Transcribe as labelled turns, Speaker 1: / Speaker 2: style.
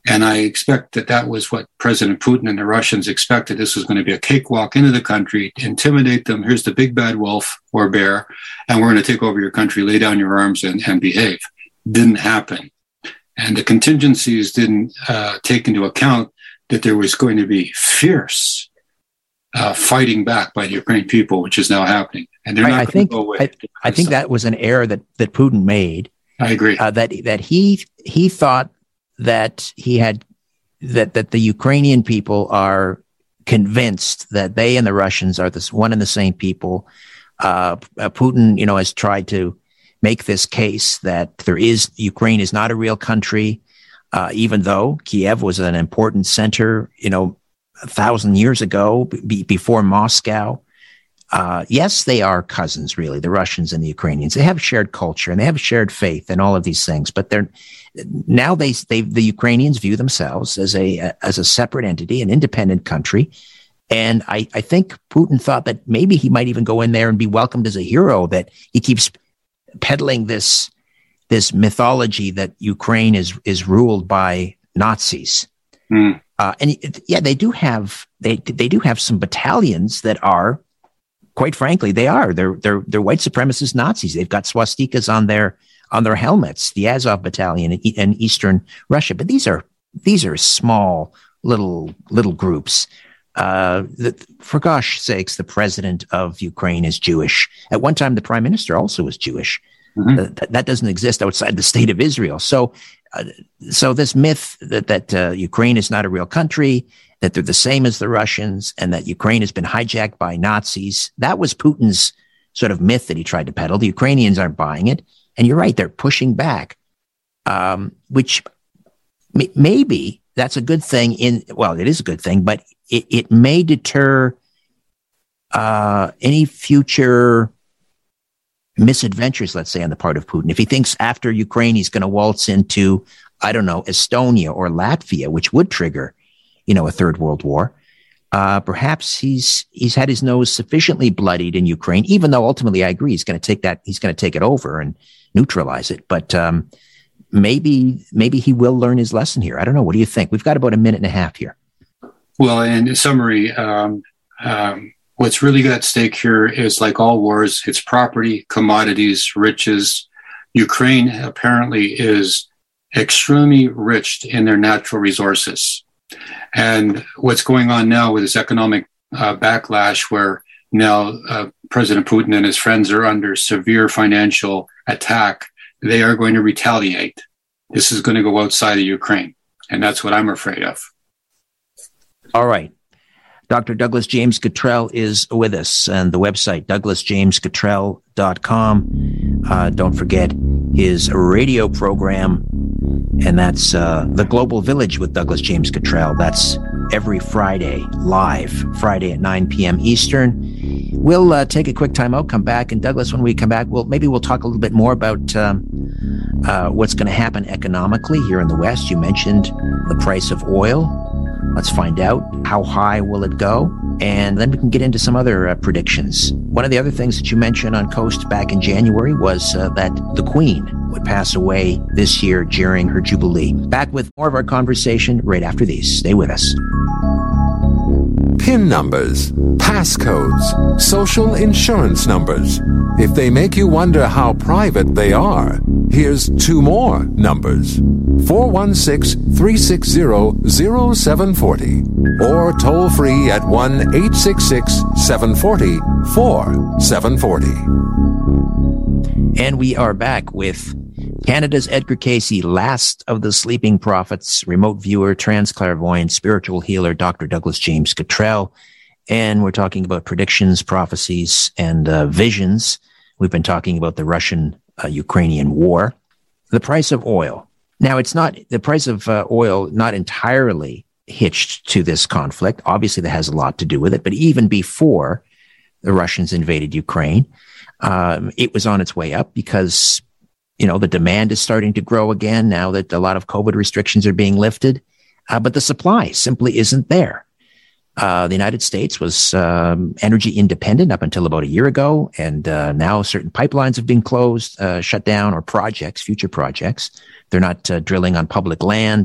Speaker 1: And I expect that that was what President Putin and the Russians expected. This was going to be a cakewalk into the country, intimidate them. Here's the big bad wolf or bear, and we're going to take over your country, lay down your arms and behave. Didn't happen. And the contingencies didn't take into account that there was going to be fierce fighting back by the Ukrainian people, which is now happening. And they're not going to go away.
Speaker 2: I think that was an error that Putin made.
Speaker 1: I agree.
Speaker 2: That he thought that that the Ukrainian people are convinced that they and the Russians are this one and the same people. Putin, has tried to make this case that Ukraine is not a real country, even though Kiev was an important center, 1,000 years ago, before Moscow. Yes, they are cousins, really, the Russians and the Ukrainians. They have shared culture and they have shared faith and all of these things. But the Ukrainians view themselves as a separate entity, an independent country. And I think Putin thought that maybe he might even go in there and be welcomed as a hero, that he keeps peddling this mythology that Ukraine is ruled by Nazis. And they do have some battalions that are, quite frankly, they're white supremacist Nazis. They've got swastikas on their helmets, the Azov battalion in eastern Russia. But these are small little groups. For gosh sakes, the president of Ukraine is Jewish. At one time, the prime minister also was Jewish. Mm-hmm. That doesn't exist outside the state of Israel. So this myth that Ukraine is not a real country, that they're the same as the Russians, and that Ukraine has been hijacked by Nazis, that was Putin's sort of myth that he tried to peddle. The Ukrainians aren't buying it. And you're right, they're pushing back, which maybe that's a good thing it is a good thing, but it may deter any future misadventures, let's say, on the part of Putin. If he thinks after Ukraine, he's going to waltz into, I don't know, Estonia or Latvia, which would trigger, a third world war. Perhaps he's had his nose sufficiently bloodied in Ukraine, even though ultimately I agree he's going to take it over and neutralize it. But maybe he will learn his lesson here. I don't know. What do you think? We've got about a minute and a half here.
Speaker 1: Well, in summary, what's really at stake here is, like all wars, it's property, commodities, riches. Ukraine apparently is extremely rich in their natural resources. And what's going on now with this economic backlash, where now President Putin and his friends are under severe financial attack, they are going to retaliate. This is going to go outside of Ukraine. And that's what I'm afraid of.
Speaker 2: All right. Dr. Douglas James Cottrell is with us, and the website, douglasjamescottrell.com. Don't forget his radio program, and that's The Global Village with Douglas James Cottrell. That's every Friday, live, Friday at 9 p.m. Eastern. We'll take a quick time out, come back, and Douglas, when we come back, we'll talk a little bit more about what's going to happen economically here in the West. You mentioned the price of oil. Let's find out, how high will it go? And then we can get into some other predictions. One of the other things that you mentioned on Coast back in January was that the Queen would pass away this year during her Jubilee. Back with more of our conversation right after these. Stay with us.
Speaker 3: PIN numbers, passcodes, social insurance numbers. If they make you wonder how private they are, here's two more numbers. 416-360-0740 or toll free at 1-866-740-4740.
Speaker 2: And we are back with Canada's Edgar Cayce, last of the sleeping prophets, remote viewer, transclarivoyant, spiritual healer, Dr. Douglas James Cottrell. And we're talking about predictions, prophecies, and visions. We've been talking about the Russian-Ukrainian war. The price of oil. Now, it's not the price of oil, not entirely hitched to this conflict. Obviously, that has a lot to do with it. But even before the Russians invaded Ukraine, it was on its way up because, the demand is starting to grow again now that a lot of COVID restrictions are being lifted. But the supply simply isn't there. The United States was energy independent up until about a year ago, and now certain pipelines have been closed, shut down, or future projects. They're not drilling on public land.